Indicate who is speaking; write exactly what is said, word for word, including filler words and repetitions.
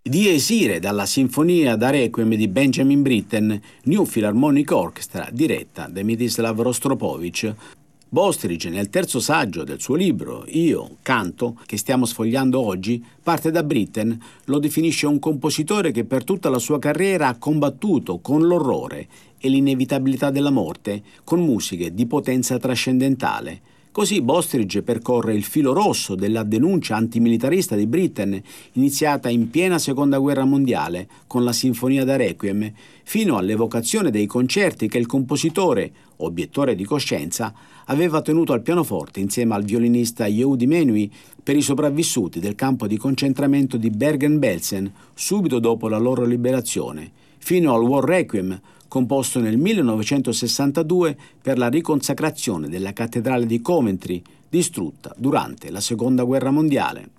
Speaker 1: di esire dalla Sinfonia da Requiem di Benjamin Britten, New Philharmonic Orchestra, diretta da Mstislav Rostropovich. Bostridge, nel terzo saggio del suo libro Io canto, che stiamo sfogliando oggi, parte da Britten, lo definisce un compositore che per tutta la sua carriera ha combattuto con l'orrore e l'inevitabilità della morte con musiche di potenza trascendentale. Così Bostridge percorre il filo rosso della denuncia antimilitarista di Britten, iniziata in piena Seconda Guerra Mondiale con la Sinfonia da Requiem, fino all'evocazione dei concerti che il compositore, obiettore di coscienza, aveva tenuto al pianoforte insieme al violinista Yehudi Menuhin per i sopravvissuti del campo di concentramento di Bergen-Belsen subito dopo la loro liberazione, fino al War Requiem, composto nel millenovecentosessantadue per la riconsacrazione della cattedrale di Coventry, distrutta durante la Seconda Guerra Mondiale.